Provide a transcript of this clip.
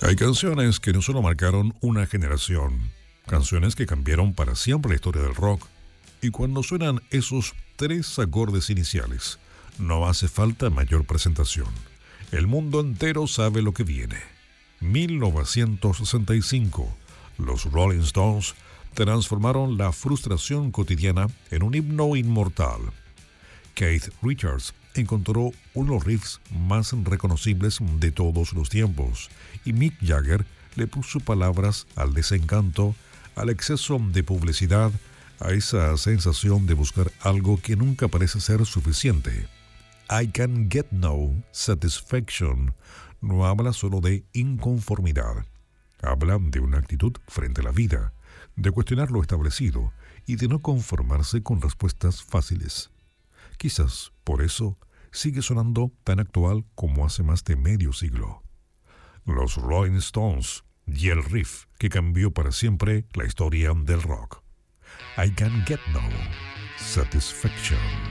Hay canciones que no solo marcaron una generación, canciones que cambiaron para siempre la historia del rock. Y cuando suenan esos tres acordes iniciales, no hace falta mayor presentación. El mundo entero sabe lo que viene. 1965, los Rolling Stones transformaron la frustración cotidiana en un himno inmortal. Keith Richards encontró uno de los riffs más reconocibles de todos los tiempos, y Mick Jagger le puso palabras al desencanto, al exceso de publicidad, a esa sensación de buscar algo que nunca parece ser suficiente. I Can Get No Satisfaction no habla solo de inconformidad, habla de una actitud frente a la vida, de cuestionar lo establecido y de no conformarse con respuestas fáciles. Quizás por eso sigue sonando tan actual como hace más de medio siglo. Los Rolling Stones y el riff que cambió para siempre la historia del rock. I Can Get No Satisfaction.